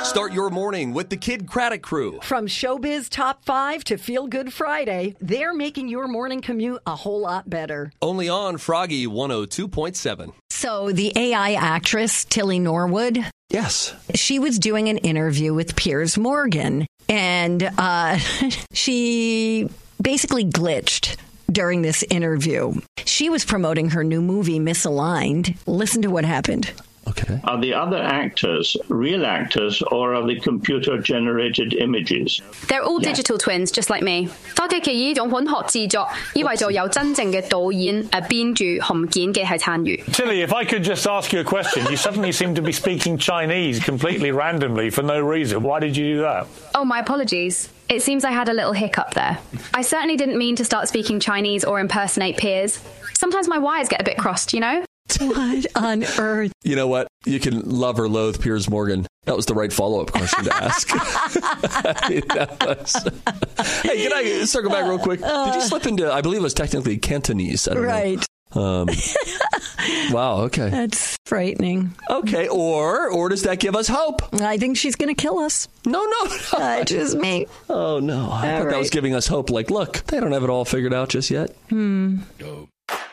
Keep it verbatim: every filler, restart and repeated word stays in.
Start your morning with the Kid Craddock Crew. From Showbiz Top five to Feel Good Friday, they're making your morning commute a whole lot better. Only on Froggy one oh two point seven. So the A I actress, Tilly Norwood, Yes. she was doing an interview with Piers Morgan, and uh, she basically glitched during this interview. She was promoting her new movie, Misaligned. Listen to what happened. Okay. Are the other actors real actors or are they computer-generated images? They're all digital twins, just like me. 多機器呢種混學製作，以為就有真正嘅導演誒編住紅件嘅係參與。 Tilly, if I could just ask you a question, you suddenly seem to be speaking Chinese completely randomly for no reason. Why did you do that? Oh, my apologies. It seems I had a little hiccup there. I certainly didn't mean to start speaking Chinese or impersonate Piers. Sometimes my wires get a bit crossed, you know? What on earth? You know what? You can love or loathe Piers Morgan. That was the right follow-up question to ask. I mean, that was... Hey, can I circle back real quick? Did you slip into, I believe it was technically Cantonese. I don't Right. know. Um, wow, okay. That's frightening. Okay, or or does that give us hope? I think she's going to kill us. No, no, no. Uh, just me. Oh, no. I All thought that was right. giving us hope. Like, look, they don't have it all figured out just yet. Hmm.